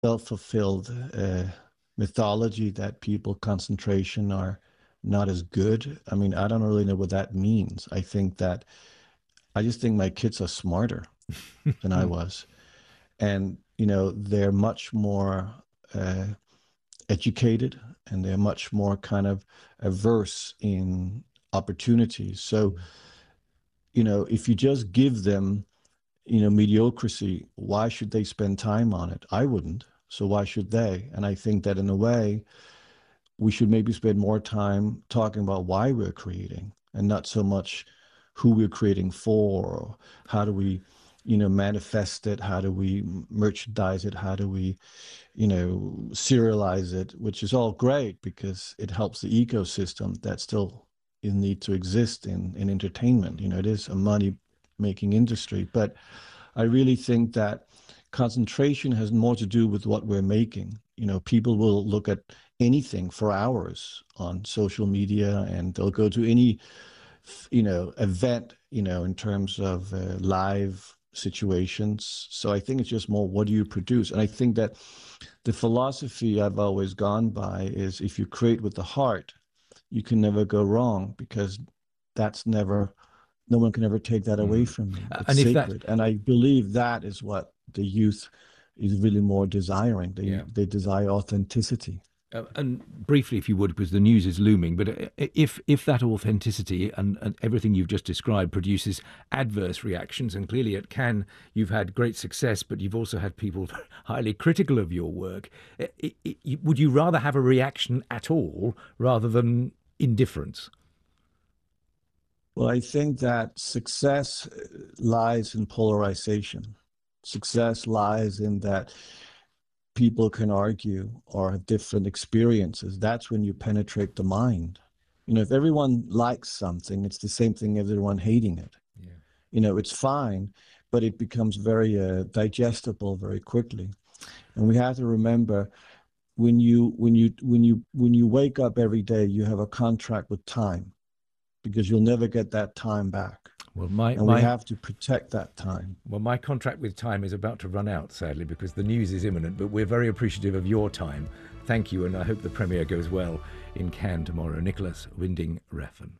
self-fulfilled mythology that people concentration are not as good. I mean, I don't really know what that means. I just think my kids are smarter than I was. And, they're much more uh, educated, and they're much more kind of averse in opportunities. So, if you just give them, mediocrity, why should they spend time on it? I wouldn't. So why should they? And I think that in a way, we should maybe spend more time talking about why we're creating and not so much who we're creating for, or how do we, manifest it? How do we merchandise it? How do we, serialize it, which is all great because it helps the ecosystem that still need to exist in entertainment. It is a money making industry, but I really think that concentration has more to do with what we're making. People will look at anything for hours on social media, and they'll go to any, event, in terms of live situations. So I think it's just more, what do you produce? And I think that the philosophy I've always gone by is, if you create with the heart, you can never go wrong, because that's never, no one can ever take that away from you. It's And if that, sacred. And I believe that is what the youth is really more desiring. yeah. They desire authenticity. And briefly, if you would, because the news is looming, but if that authenticity and everything you've just described produces adverse reactions, and clearly at Cannes you've had great success, but you've also had people highly critical of your work, would you rather have a reaction at all rather than indifference? Well, I think that success lies in polarization. Success lies in that people can argue or have different experiences. That's when you penetrate the mind. If everyone likes something, it's the same thing as everyone hating it. Yeah. It's fine, but it becomes very digestible very quickly. And we have to remember, when you wake up every day, you have a contract with time, because you'll never get that time back. Well, And we have to protect that time. my contract with time is about to run out, sadly, because the news is imminent, but we're very appreciative of your time. Thank you, and I hope the premiere goes well in Cannes tomorrow. Nicholas Winding Refn.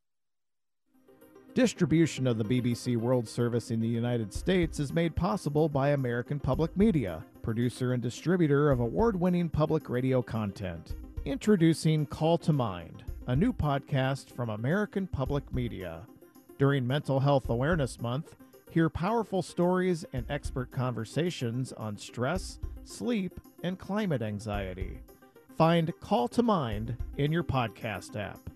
Distribution of the BBC World Service in the United States is made possible by American Public Media, producer and distributor of award-winning public radio content. Introducing Call to Mind, a new podcast from American Public Media. During Mental Health Awareness Month, hear powerful stories and expert conversations on stress, sleep, and climate anxiety. Find Call to Mind in your podcast app.